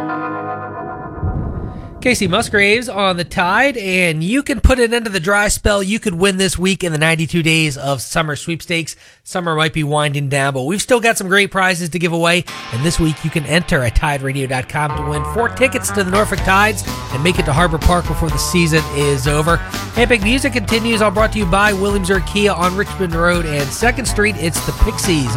Casey Musgraves on the Tide, and you can put an end to the dry spell. You could win this week in the 92 days of summer sweepstakes. Summer might be winding down, but we've still got some great prizes to give away. And this week you can enter at TideRadio.com to win 4 tickets to the Norfolk Tides and make it to Harbor Park before the season is over. Epic Music continues, all brought to you by Williamsburg Kia on Richmond Road and 2nd Street. It's the Pixies